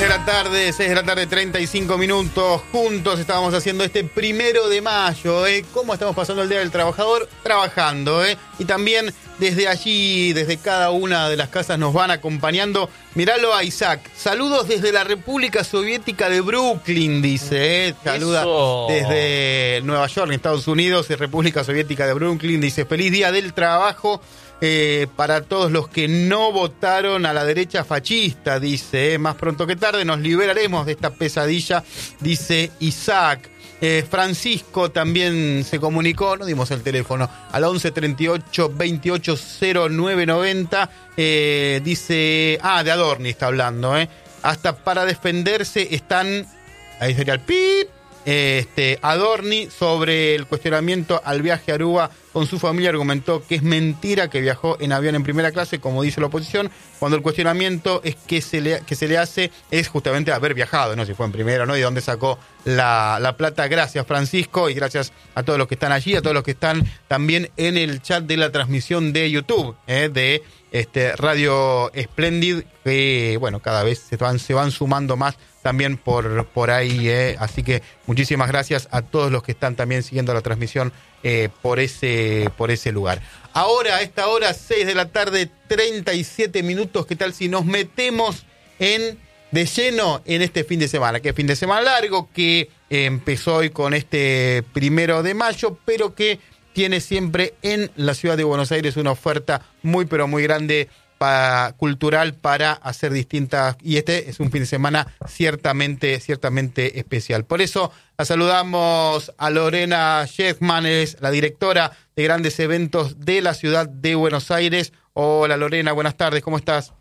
la tarde, 6 de la tarde, 35 minutos. Juntos estábamos haciendo este 1 de mayo. ¿Cómo estamos pasando el Día del Trabajador? Trabajando. Y también desde allí, desde cada una de las casas nos van acompañando. Míralo a Isaac. Saludos desde la República Soviética de Brooklyn, dice. Saluda desde Nueva York, en Estados Unidos, República Soviética de Brooklyn. Dice, feliz Día del Trabajo. Para todos los que no votaron a la derecha fascista, dice, más pronto que tarde nos liberaremos de esta pesadilla, dice Isaac. Francisco también se comunicó, no dimos el teléfono, al 11 38 28 09 90, dice, de Adorni está hablando, hasta para defenderse están, ahí sería el pip, Adorni sobre el cuestionamiento al viaje a Aruba con su familia argumentó que es mentira que viajó en avión en primera clase, como dice la oposición, cuando el cuestionamiento es que se le hace es justamente haber viajado, no si fue en primera o no, y de dónde sacó la plata. Gracias, Francisco, y gracias a todos los que están allí, a todos los que están también en el chat de la transmisión de YouTube, de Radio Splendid, que bueno, cada vez se van sumando más también por ahí, así que muchísimas gracias a todos los que están también siguiendo la transmisión por ese lugar. Ahora, a esta hora, 6 de la tarde, 37 minutos, ¿qué tal si nos metemos de lleno en este fin de semana? Que es fin de semana largo, que empezó hoy con este 1 de mayo, pero que tiene siempre en la ciudad de Buenos Aires una oferta muy, pero muy grande cultural para hacer distintas, y este es un fin de semana ciertamente especial. Por eso la saludamos a Lorena Schechman, es la directora de grandes eventos de la ciudad de Buenos Aires. Hola Lorena, buenas tardes, ¿cómo estás?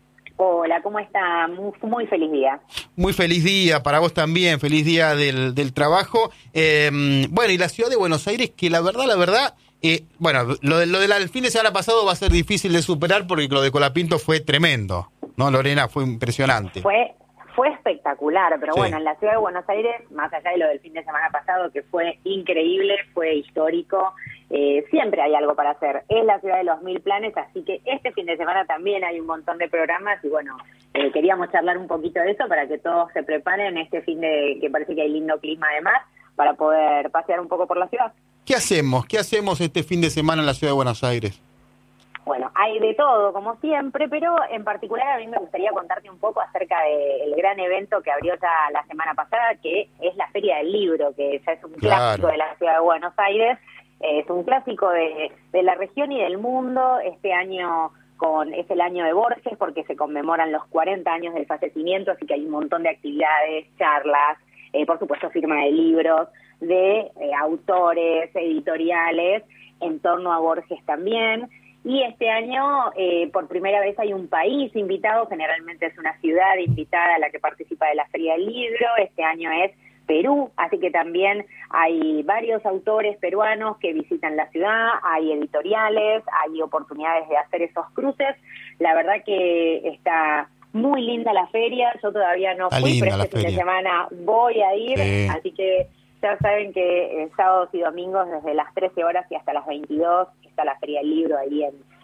Hola, ¿cómo está? Muy feliz día. Muy feliz día, para vos también, feliz día del trabajo. Bueno, y la ciudad de Buenos Aires, que la verdad, bueno, lo del fin de semana pasado va a ser difícil de superar porque lo de Colapinto fue tremendo, ¿no, Lorena? Fue impresionante. Fue espectacular, pero sí. Bueno, en la ciudad de Buenos Aires, más allá de lo del fin de semana pasado, que fue increíble, fue histórico, siempre hay algo para hacer. Es la ciudad de los 1000 planes, así que este fin de semana también hay un montón de programas y bueno, queríamos charlar un poquito de eso para que todos se preparen este fin de, que parece que hay lindo clima además, para poder pasear un poco por la ciudad. ¿Qué hacemos este fin de semana en la ciudad de Buenos Aires? Bueno, hay de todo, como siempre, pero en particular a mí me gustaría contarte un poco acerca del gran evento que abrió ya la semana pasada, que es la Feria del Libro, que ya es un clásico de la ciudad de Buenos Aires, es un clásico de la región y del mundo. Este año es el año de Borges porque se conmemoran los 40 años del fallecimiento, así que hay un montón de actividades, charlas, por supuesto firma de libros, de autores, editoriales, en torno a Borges también. Y este año, por primera vez, hay un país invitado, generalmente es una ciudad invitada a la que participa de la Feria del Libro. Este año es Perú, así que también hay varios autores peruanos que visitan la ciudad, hay editoriales, hay oportunidades de hacer esos cruces. La verdad que está muy linda la feria, yo todavía no fui, pero este fin de semana voy a ir, sí. Así que ya saben que sábados y domingos desde las 13 horas y hasta las 22 está la Feria del Libro ahí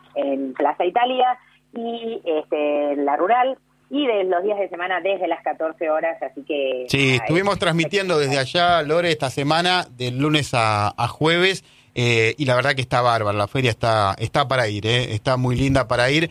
en Plaza Italia y en la Rural, y de los días de semana desde las 14 horas, así que... Sí, estuvimos transmitiendo desde allá, Lore, esta semana, del lunes a jueves, y la verdad que está bárbara, la feria está para ir, está muy linda para ir,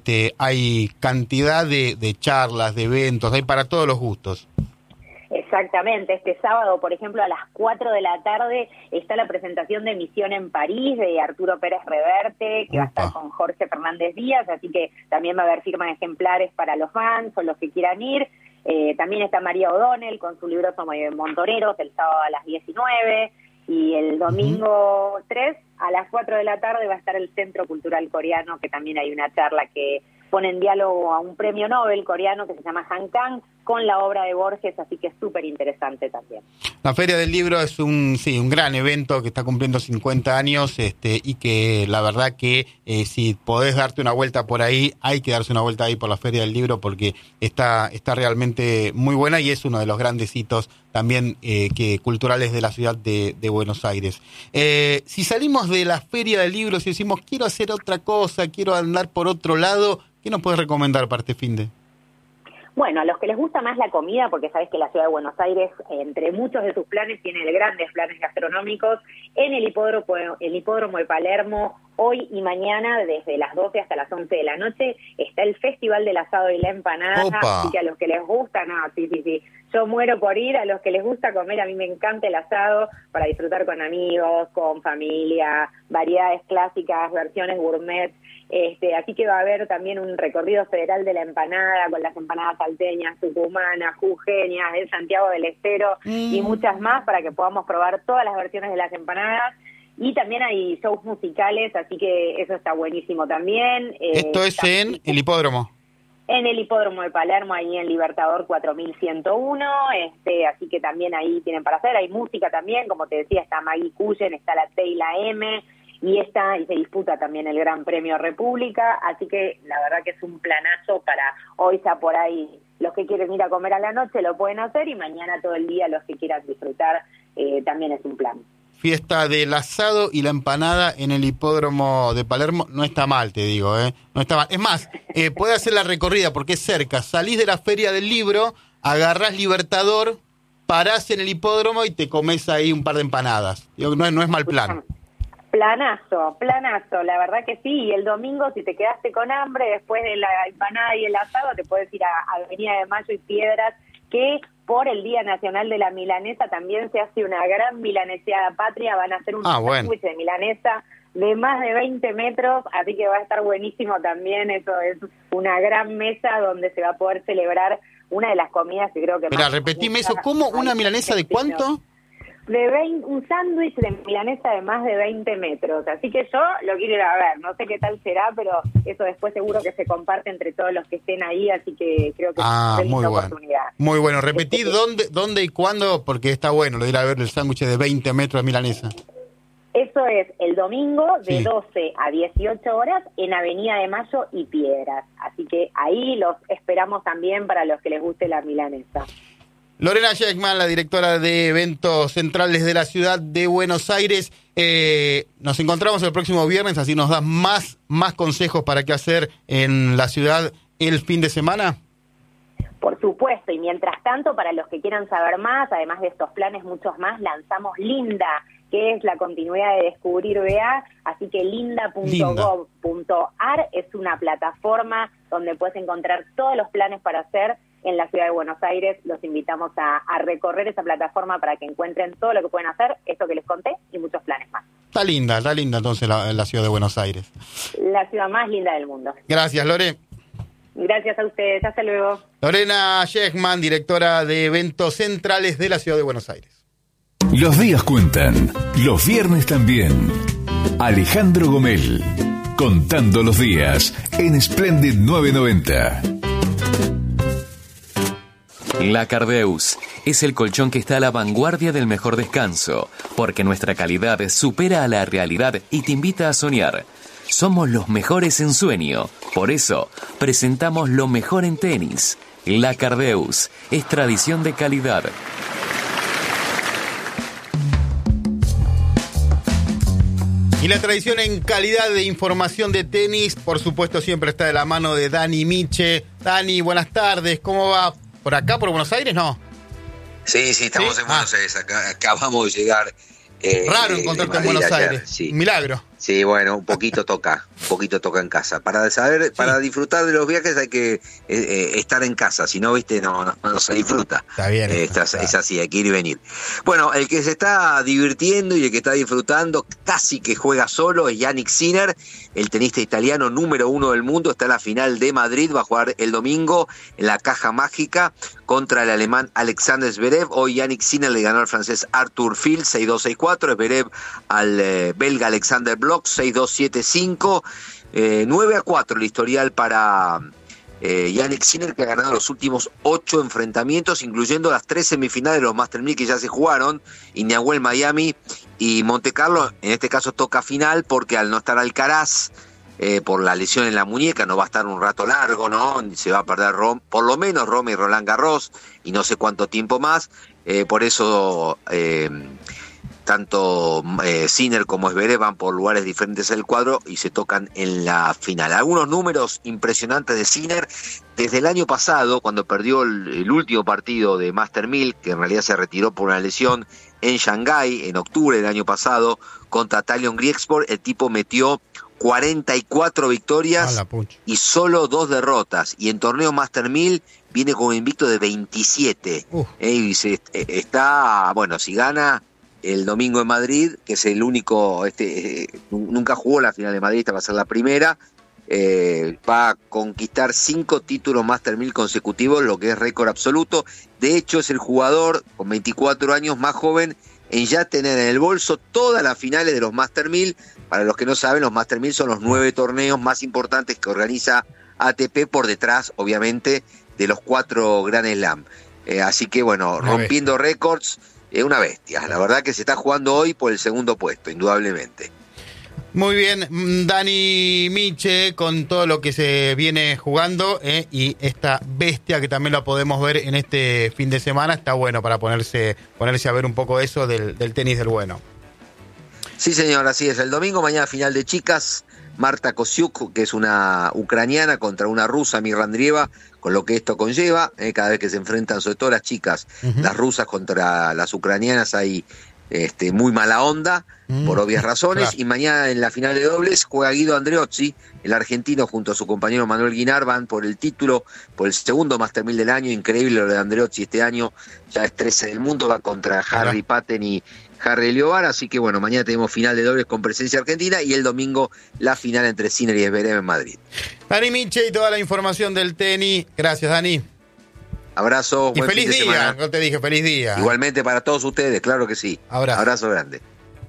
hay cantidad de charlas, de eventos, hay para todos los gustos. Exactamente, este sábado, por ejemplo, a las 4 de la tarde está la presentación de Misión en París de Arturo Pérez Reverte, que va a estar con Jorge Fernández Díaz, así que también va a haber firma de ejemplares para los fans o los que quieran ir. También está María O'Donnell con su libro Somos Montoneros el sábado a las 19, y el domingo 3 a las 4 de la tarde va a estar el Centro Cultural Coreano, que también hay una charla que pone en diálogo a un premio Nobel coreano que se llama Han Kang con la obra de Borges, así que es súper interesante también. La Feria del Libro es un gran evento que está cumpliendo 50 años y que la verdad que si podés darte una vuelta por ahí, hay que darse una vuelta ahí por la Feria del Libro porque está realmente muy buena y es uno de los grandes hitos también culturales de la ciudad de Buenos Aires. Si salimos de la Feria del Libro, si decimos quiero hacer otra cosa, quiero andar por otro lado, ¿qué nos puedes recomendar para este finde? Bueno, a los que les gusta más la comida, porque sabes que la Ciudad de Buenos Aires, entre muchos de sus planes, tiene grandes planes gastronómicos, en el hipódromo de Palermo, hoy y mañana, desde las 12 hasta las 11 de la noche, está el Festival del Asado y la Empanada. ¡Opa! Así que a los que les gusta, sí, yo muero por ir. A los que les gusta comer, a mí me encanta el asado, para disfrutar con amigos, con familia, variedades clásicas, versiones gourmet. Así que va a haber también un recorrido federal de la empanada, con las empanadas salteñas, tucumanas, jujeñas, de Santiago del Estero y muchas más, para que podamos probar todas las versiones de las empanadas. Y también hay shows musicales, así que eso está buenísimo también. Esto es en el hipódromo. En el hipódromo de Palermo, ahí en Libertador 4101, así que también ahí tienen para hacer. Hay música también, como te decía, está Maggie Cullen, está la T y la M, y se disputa también el Gran Premio República, así que la verdad que es un planazo para hoy. Ya por ahí los que quieren ir a comer a la noche lo pueden hacer, y mañana todo el día los que quieran disfrutar también es un plan. Fiesta del asado y la empanada en el hipódromo de Palermo. No está mal, te digo, no está mal. Es más, puede hacer la recorrida porque es cerca. Salís de la Feria del Libro, agarrás Libertador, parás en el hipódromo y te comes ahí un par de empanadas. Digo, no es mal plan. Planazo, la verdad que sí. Y el domingo, si te quedaste con hambre, después de la empanada y el asado, te puedes ir a Avenida de Mayo y Piedras, que por el Día Nacional de la Milanesa también se hace una gran milaneseada patria. Van a hacer un sándwich de milanesa de más de 20 metros, así que va a estar buenísimo también. Eso es una gran mesa donde se va a poder celebrar una de las comidas que creo que más... repetime eso, ¿cómo una milanesa de cuánto? Un sándwich de milanesa de más de 20 metros, así que yo lo quiero ir a ver, no sé qué tal será, pero eso después seguro que se comparte entre todos los que estén ahí, así que creo que es una linda oportunidad. Muy bueno, repetí dónde y cuándo, porque está bueno lo de ir a ver el sándwich de 20 metros de milanesa. Eso es el domingo de 12 a 18 horas en Avenida de Mayo y Piedras, así que ahí los esperamos también para los que les guste la milanesa. Lorena Sheckman, la directora de eventos centrales de la Ciudad de Buenos Aires. Nos encontramos el próximo viernes, así nos das más consejos para qué hacer en la ciudad el fin de semana. Por supuesto, y mientras tanto, para los que quieran saber más, además de estos planes, muchos más, lanzamos Linda, que es la continuidad de Descubrir BA, así que linda.gov.ar es una plataforma donde puedes encontrar todos los planes para hacer en la Ciudad de Buenos Aires. Los invitamos a recorrer esa plataforma para que encuentren todo lo que pueden hacer, esto que les conté, y muchos planes más. Está linda entonces la Ciudad de Buenos Aires. La ciudad más linda del mundo. Gracias, Lore. Gracias a ustedes, hasta luego. Lorena Sheckman, directora de eventos centrales de la Ciudad de Buenos Aires. Los días cuentan, los viernes también. Alejandro Gomel, contando los días en Splendid 990. La Cardeus es el colchón que está a la vanguardia del mejor descanso, porque nuestra calidad supera a la realidad y te invita a soñar. Somos los mejores en sueño, por eso presentamos lo mejor en tenis. La Cardeus es tradición de calidad. Y la tradición en calidad de información de tenis, por supuesto, siempre está de la mano de Dani Miche. Dani, buenas tardes, ¿cómo va? ¿Por acá, por Buenos Aires, no? Sí, estamos en Buenos Aires, acabamos de llegar. Raro encontrarte en Buenos Aires, sí. Un milagro. Sí, bueno, un poquito toca en casa. Para disfrutar de los viajes hay que estar en casa, si no, viste, no se disfruta. Está bien. Es así, hay que ir y venir. Bueno, el que se está divirtiendo y el que está disfrutando, casi que juega solo, es Jannik Sinner, el tenista italiano número 1 del mundo, está en la final de Madrid, va a jugar el domingo en la Caja Mágica contra el alemán Alexander Zverev. Hoy Jannik Sinner le ganó al francés Arthur Fils 6-2, 6-4, Zverev al belga Alexander Bloch 6-2, 7-5, 9-4 el historial para Jannik Sinner, que ha ganado los últimos 8 enfrentamientos, incluyendo las 3 semifinales de los Master 1000 que ya se jugaron, Indian Wells, Miami y Monte Carlo. En este caso toca final porque al no estar Alcaraz por la lesión en la muñeca, no va a estar un rato largo, ¿no? Se va a perder por lo menos Roma y Roland Garros y no sé cuánto tiempo más, por eso tanto Sinner como Zverev van por lugares diferentes del cuadro y se tocan en la final. Algunos números impresionantes de Sinner. Desde el año pasado, cuando perdió el último partido de Master 1000, que en realidad se retiró por una lesión en Shanghái, en octubre del año pasado, contra Talion Griekspor, el tipo metió 44 victorias y solo 2 derrotas. Y en torneo Master 1000 viene con un invicto de 27. Y está, bueno, si gana el domingo en Madrid, que es el único, nunca jugó la final de Madrid, esta va a ser la primera, va a conquistar 5 títulos Master 1000 consecutivos, lo que es récord absoluto. De hecho, es el jugador con 24 años más joven en ya tener en el bolso todas las finales de los Master 1000. Para los que no saben, los Master 1000 son los 9 torneos más importantes que organiza ATP, por detrás, obviamente, de los 4 Grand Slam. Así que, bueno, rompiendo récords, es una bestia. La verdad que se está jugando hoy por el segundo puesto, indudablemente. Muy bien, Dani Miche, con todo lo que se viene jugando, y esta bestia que también la podemos ver en este fin de semana, está bueno para ponerse a ver un poco eso del tenis del bueno. Sí, señor, así es. El domingo, mañana final de chicas, Marta Kosiuk, que es una ucraniana, contra una rusa, Mirra Andreeva, con lo que esto conlleva, cada vez que se enfrentan, sobre todo las chicas, las rusas contra las ucranianas, hay muy mala onda, por obvias razones, claro. Y mañana en la final de dobles juega Guido Andreozzi, el argentino, junto a su compañero Manuel Guinar, van por el título, por el segundo Master 1000 del año. Increíble lo de Andreozzi este año, ya es 13 del mundo, va contra Harry Patten y Harry Liobar, así que bueno, mañana tenemos final de dobles con presencia argentina y el domingo la final entre Sinner y Zverev en Madrid. Dani Miche y toda la información del tenis. Gracias, Dani. Abrazo, y buen feliz fin de día, semana. no te dije feliz día. Igualmente para todos ustedes, claro que sí. Abrazo grande.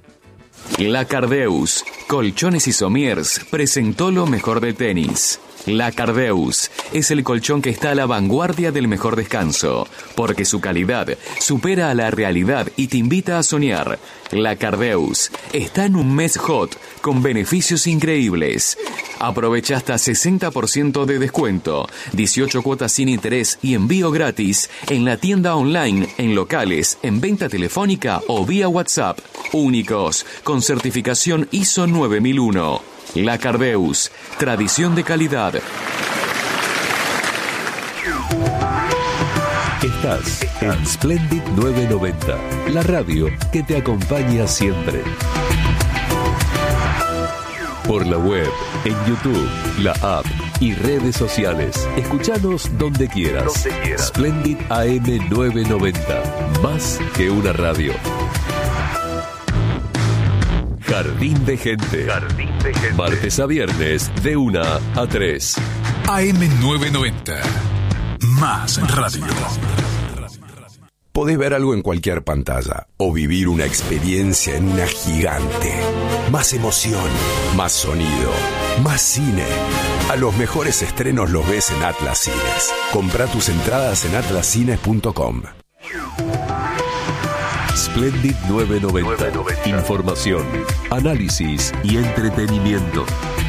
La Cardeus, Colchones y Somiers, presentó lo mejor del tenis. La Cardeus es el colchón que está a la vanguardia del mejor descanso, porque su calidad supera a la realidad y te invita a soñar. La Cardeus está en un mes hot con beneficios increíbles. Aprovecha hasta 60% de descuento, 18 cuotas sin interés y envío gratis en la tienda online, en locales, en venta telefónica o vía WhatsApp. Únicos, con certificación ISO 9001. La Cardeus, tradición de calidad. Estás en Splendid 990, la radio que te acompaña siempre. Por la web, en YouTube, la app y redes sociales. Escuchanos donde quieras. Splendid AM 990, más que una radio. Jardín de Gente. Martes a viernes de 1 a 3. AM990. Más radio. Podés ver algo en cualquier pantalla o vivir una experiencia en una gigante. Más emoción, más sonido, más cine. A los mejores estrenos los ves en Atlas Cines. Comprá tus entradas en atlascines.com. Splendid 990. Información, análisis y entretenimiento.